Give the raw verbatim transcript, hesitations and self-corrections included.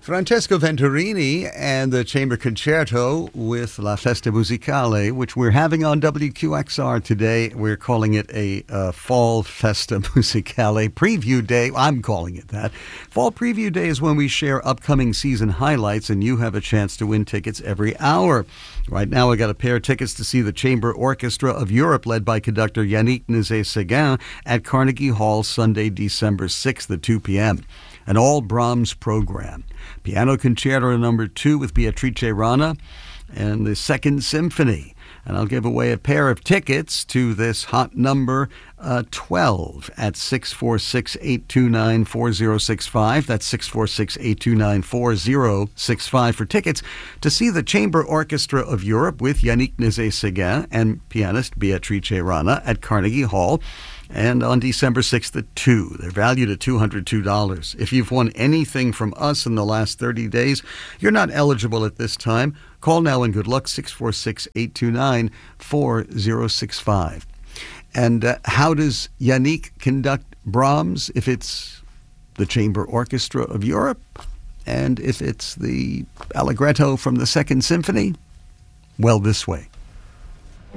Francesco Venturini and the Chamber Concerto with La Festa Musicale, which we're having on W Q X R today. We're calling it a uh, Fall Festa Musicale Preview Day. I'm calling it that. Fall Preview Day is when we share upcoming season highlights, and you have a chance to win tickets every hour. Right now, I got a pair of tickets to see the Chamber Orchestra of Europe, led by conductor Yannick Nézet-Séguin, at Carnegie Hall Sunday, December sixth at two p.m. An all Brahms program. Piano Concerto number two with Beatrice Rana and the Second Symphony. And I'll give away a pair of tickets to this hot number uh, twelve at six four six, eight two nine, four zero six five. That's six four six, eight two nine, four zero six five for tickets to see the Chamber Orchestra of Europe with Yannick Nézet-Séguin and pianist Beatrice Rana at Carnegie Hall. And on December sixth at two. They're valued at two hundred two dollars. If you've won anything from us in the last thirty days, you're not eligible at this time. Call now and good luck, six four six, eight two nine, four zero six five. And uh, how does Yannick conduct Brahms if it's the Chamber Orchestra of Europe? And if it's the Allegretto from the Second Symphony? Well, this way.